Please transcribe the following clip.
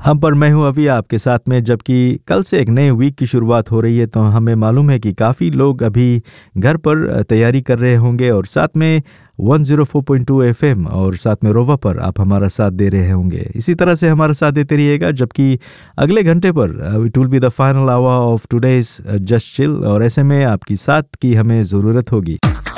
हम पर मैं हूं अभी आपके साथ में, जबकि कल से एक नए वीक की शुरुआत हो रही है, तो हमें मालूम है कि काफ़ी लोग अभी घर पर तैयारी कर रहे होंगे और साथ में 104.2 एफएम और साथ में रोवा पर आप हमारा साथ दे रहे होंगे। इसी तरह से हमारा साथ देते रहिएगा, जबकि अगले घंटे पर it will be the final hour of today's just chill, और ऐसे में आपकी साथ की हमें ज़रूरत होगी।